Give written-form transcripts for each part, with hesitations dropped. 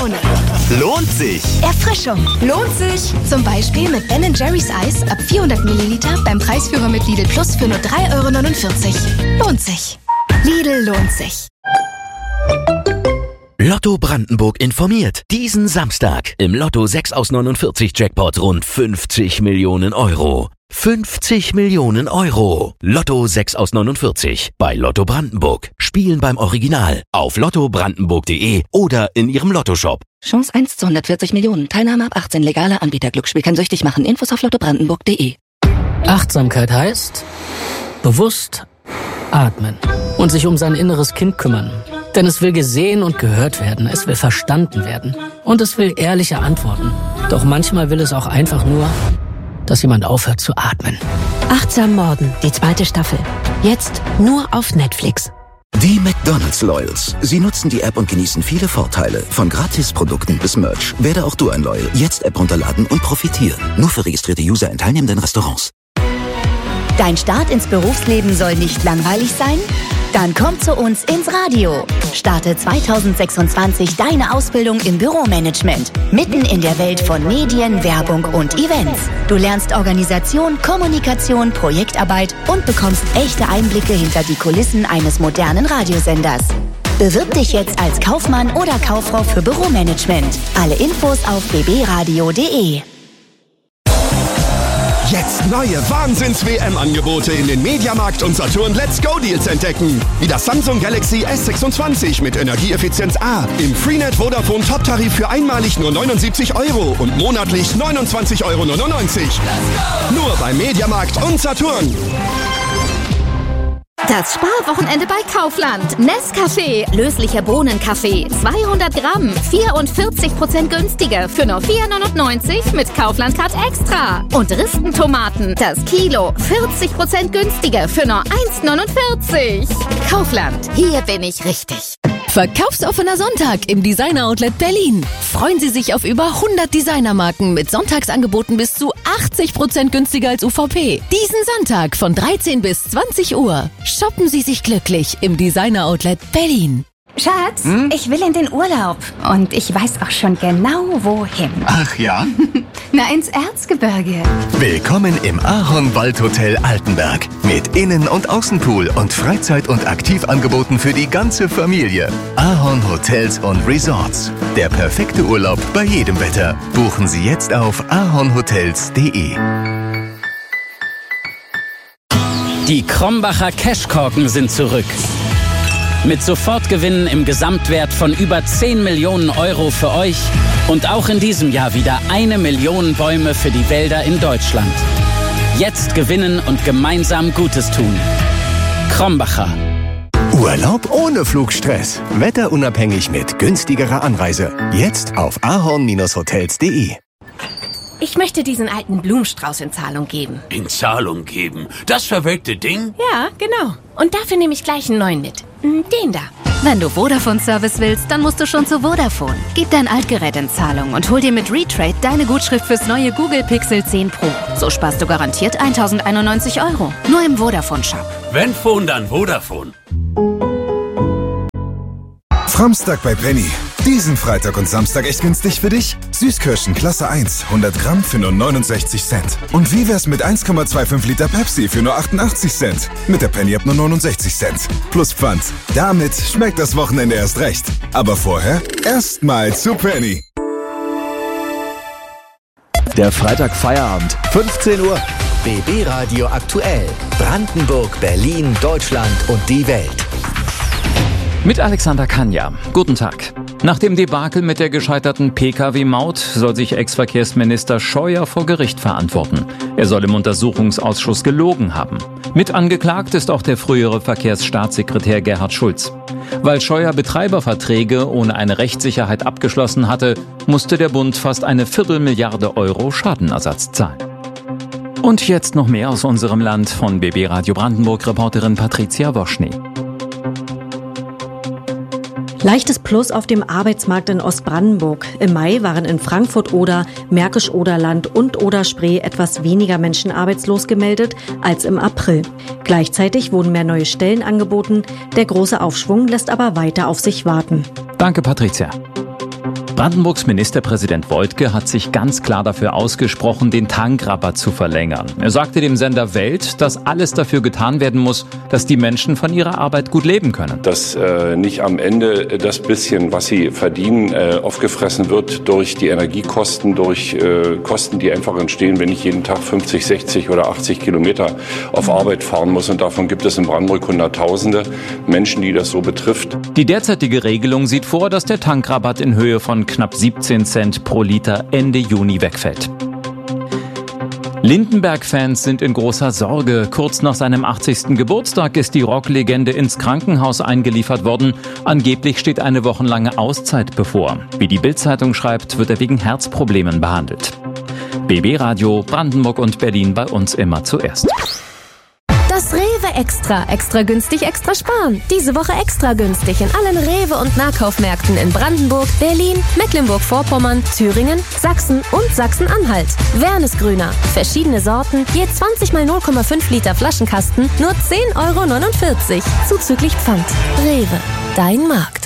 Laune. Lohnt sich. Erfrischung. Lohnt sich. Zum Beispiel mit Ben & Jerry's Eis ab 400 Milliliter beim Preisführer mit Lidl Plus für nur 3,49 €. Lohnt sich. Lidl lohnt sich. Lotto Brandenburg informiert. Diesen Samstag im Lotto 6 aus 49 Jackpot rund 50 Millionen Euro. 50 Millionen Euro. Lotto 6 aus 49 bei Lotto Brandenburg. Spielen beim Original auf lottobrandenburg.de oder in Ihrem Lottoshop. Chance 1 zu 140 Millionen. Teilnahme ab 18. Legale Anbieter. Glücksspiel kann süchtig machen. Infos auf lottobrandenburg.de. Achtsamkeit heißt bewusst atmen und sich um sein inneres Kind kümmern. Denn es will gesehen und gehört werden. Es will verstanden werden. Und es will ehrliche Antworten. Doch manchmal will es auch einfach nur, dass jemand aufhört zu atmen. Achtsam Morden, die 2. Staffel. Jetzt nur auf Netflix. Die McDonald's Loyals. Sie nutzen die App und genießen viele Vorteile. Von Gratisprodukten bis Merch. Werde auch du ein Loyal. Jetzt App runterladen und profitieren. Nur für registrierte User in teilnehmenden Restaurants. Dein Start ins Berufsleben soll nicht langweilig sein? Dann komm zu uns ins Radio. Starte 2026 deine Ausbildung im Büromanagement. Mitten in der Welt von Medien, Werbung und Events. Du lernst Organisation, Kommunikation, Projektarbeit und bekommst echte Einblicke hinter die Kulissen eines modernen Radiosenders. Bewirb dich jetzt als Kaufmann oder Kauffrau für Büromanagement. Alle Infos auf bbradio.de. Jetzt neue Wahnsinns-WM-Angebote in den Mediamarkt und Saturn Let's Go-Deals entdecken. Wie das Samsung Galaxy S26 mit Energieeffizienz A im Freenet Vodafone Top-Tarif für einmalig nur 79 € und monatlich 29,99 €. Nur bei Mediamarkt und Saturn. Das Sparwochenende bei Kaufland. Nescafé, löslicher Bohnenkaffee, 200 Gramm, 44% günstiger für nur 4,99 € mit Kaufland-Card Extra. Und Ristentomaten, das Kilo, 40% günstiger für nur 1,49 €. Kaufland, hier bin ich richtig. Verkaufsoffener Sonntag im Designer Outlet Berlin. Freuen Sie sich auf über 100 Designermarken mit Sonntagsangeboten bis zu 80% günstiger als UVP. Diesen Sonntag von 13 bis 20 Uhr. Shoppen Sie sich glücklich im Designer Outlet Berlin. Schatz, ich will in den Urlaub. Und ich weiß auch schon genau, wohin. Ach ja? Na, ins Erzgebirge. Willkommen im Ahorn Waldhotel Altenberg. Mit Innen- und Außenpool und Freizeit- und Aktivangeboten für die ganze Familie. Ahorn Hotels und Resorts. Der perfekte Urlaub bei jedem Wetter. Buchen Sie jetzt auf ahornhotels.de. Die Krombacher Cashkorken sind zurück. Mit Sofortgewinnen im Gesamtwert von über 10 Millionen € für euch und auch in diesem Jahr wieder 1 Million Bäume für die Wälder in Deutschland. Jetzt gewinnen und gemeinsam Gutes tun. Krombacher. Urlaub ohne Flugstress. Wetterunabhängig mit günstigerer Anreise. Jetzt auf ahorn-hotels.de. Ich möchte diesen alten Blumenstrauß in Zahlung geben. In Zahlung geben? Das verwelkte Ding? Ja, genau. Und dafür nehme ich gleich einen neuen mit. Den da. Wenn du Vodafone-Service willst, dann musst du schon zu Vodafone. Gib dein Altgerät in Zahlung und hol dir mit Retrade deine Gutschrift fürs neue Google Pixel 10 Pro. So sparst du garantiert 1.091 €. Nur im Vodafone-Shop. Wenn Phone, dann Vodafone. Samstag bei Penny. Diesen Freitag und Samstag echt günstig für dich? Süßkirschen Klasse 1, 100 Gramm für nur 69 Cent. Und wie wär's mit 1,25 Liter Pepsi für nur 88 Cent? Mit der Penny ab nur 69 Cent. Plus Pfand. Damit schmeckt das Wochenende erst recht. Aber vorher erstmal zu Penny. Der Freitag Feierabend, 15 Uhr. BB Radio aktuell. Brandenburg, Berlin, Deutschland und die Welt. Mit Alexander Kanja. Guten Tag. Nach dem Debakel mit der gescheiterten Pkw-Maut soll sich Ex-Verkehrsminister Scheuer vor Gericht verantworten. Er soll im Untersuchungsausschuss gelogen haben. Mit angeklagt ist auch der frühere Verkehrsstaatssekretär Gerhard Schulz. Weil Scheuer Betreiberverträge ohne eine Rechtssicherheit abgeschlossen hatte, musste der Bund fast eine Viertelmilliarde € Schadenersatz zahlen. Und jetzt noch mehr aus unserem Land von BB Radio Brandenburg-Reporterin Patricia Woschny. Leichtes Plus auf dem Arbeitsmarkt in Ostbrandenburg. Im Mai waren in Frankfurt-Oder, Märkisch-Oderland und Oder-Spree etwas weniger Menschen arbeitslos gemeldet als im April. Gleichzeitig wurden mehr neue Stellen angeboten. Der große Aufschwung lässt aber weiter auf sich warten. Danke, Patricia. Brandenburgs Ministerpräsident Woidke hat sich ganz klar dafür ausgesprochen, den Tankrabatt zu verlängern. Er sagte dem Sender Welt, dass alles dafür getan werden muss, dass die Menschen von ihrer Arbeit gut leben können. Dass nicht am Ende das bisschen, was sie verdienen, aufgefressen wird durch die Energiekosten, durch Kosten, die einfach entstehen, wenn ich jeden Tag 50, 60 oder 80 Kilometer auf Arbeit fahren muss. Und davon gibt es in Brandenburg Hunderttausende Menschen, die das so betrifft. Die derzeitige Regelung sieht vor, dass der Tankrabatt in Höhe von knapp 17 Cent pro Liter Ende Juni wegfällt. Lindenberg-Fans sind in großer Sorge. Kurz nach seinem 80. Geburtstag ist die Rocklegende ins Krankenhaus eingeliefert worden. Angeblich steht eine wochenlange Auszeit bevor. Wie die Bild-Zeitung schreibt, wird er wegen Herzproblemen behandelt. BB Radio, Brandenburg und Berlin bei uns immer zuerst. Das Rewe Extra. Extra günstig, extra sparen. Diese Woche extra günstig in allen Rewe- und Nahkaufmärkten in Brandenburg, Berlin, Mecklenburg-Vorpommern, Thüringen, Sachsen und Sachsen-Anhalt. Wernesgrüner. Verschiedene Sorten, je 20 mal 0,5 Liter Flaschenkasten, nur 10,49 €. Zuzüglich Pfand. Rewe. Dein Markt.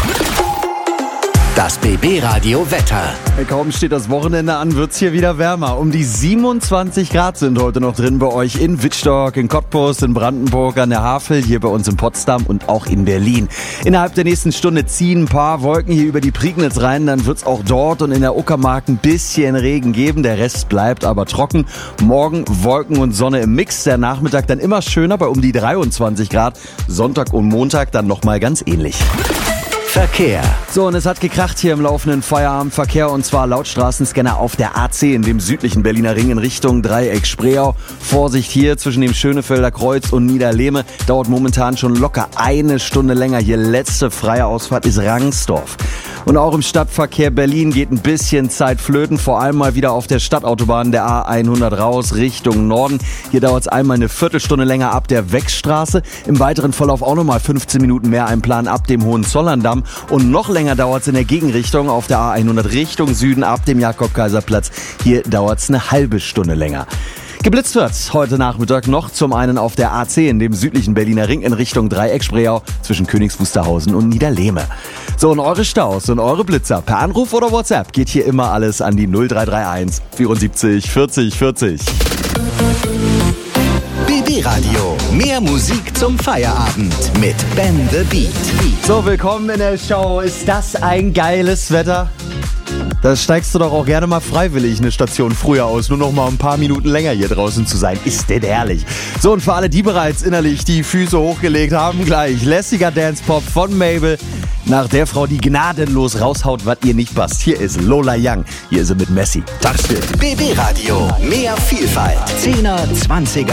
Das BB-Radio Wetter. Kaum steht das Wochenende an, wird's hier wieder wärmer. Um die 27 Grad sind heute noch drin bei euch in Wittstock, in Cottbus, in Brandenburg, an der Havel, hier bei uns in Potsdam und auch in Berlin. Innerhalb der nächsten Stunde ziehen ein paar Wolken hier über die Prignitz rein. Dann wird's auch dort und in der Uckermark ein bisschen Regen geben. Der Rest bleibt aber trocken. Morgen Wolken und Sonne im Mix. Der Nachmittag dann immer schöner bei um die 23 Grad. Sonntag und Montag dann nochmal ganz ähnlich. Verkehr. So, und es hat gekracht hier im laufenden Feierabendverkehr, und zwar laut Straßenscanner auf der A10 in dem südlichen Berliner Ring in Richtung Dreieck Spreeau. Vorsicht hier zwischen dem Schönefelder Kreuz und Niederlehme. Dauert momentan schon locker eine Stunde länger. Hier letzte freie Ausfahrt ist Rangsdorf. Und auch im Stadtverkehr Berlin geht ein bisschen Zeit flöten, vor allem mal wieder auf der Stadtautobahn der A100 raus Richtung Norden. Hier dauert es einmal eine Viertelstunde länger ab der Weckstraße. Im weiteren Verlauf auch nochmal 15 Minuten mehr einplanen ab dem Hohenzollerndamm. Und noch länger dauert es in der Gegenrichtung auf der A100 Richtung Süden ab dem Jakob-Kaiser-Platz. Hier dauert es eine halbe Stunde länger. Geblitzt wird's heute Nachmittag noch, zum einen auf der A10, dem südlichen Berliner Ring in Richtung Dreieck Spreeau zwischen Königs Wusterhausen und Niederlehme. So, und eure Staus und eure Blitzer per Anruf oder WhatsApp geht hier immer alles an die 0331 74 40 40. BB Radio, mehr Musik zum Feierabend mit Ben the Beat. So, willkommen in der Show. Ist das ein geiles Wetter? Da steigst du doch auch gerne mal freiwillig eine Station früher aus, nur noch mal ein paar Minuten länger hier draußen zu sein. Ist denn herrlich. So, und für alle, die bereits innerlich die Füße hochgelegt haben, gleich lässiger Dance-Pop von Mabel. Nach der Frau, die gnadenlos raushaut, was ihr nicht passt. Hier ist Lola Young. Hier ist sie mit Messi. Tagschild. BB Radio, mehr Vielfalt. 10er, 20er